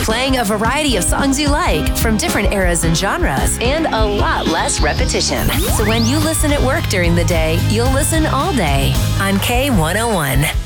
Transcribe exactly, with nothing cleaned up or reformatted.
playing a variety of songs you like from different eras and genres, and a lot less repetition. So when you listen at work during the day, you'll listen all day on K one oh one.